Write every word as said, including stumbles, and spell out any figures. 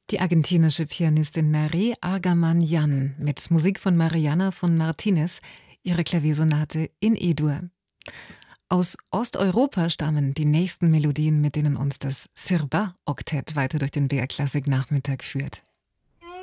Die argentinische Pianistin Naré Argaman-Jan mit Musik von Mariana von Martínez, ihre Klaviersonate in E-Dur. Aus Osteuropa stammen die nächsten Melodien, mit denen uns das Sırba-Oktett weiter durch den B R-Klassik-Nachmittag führt.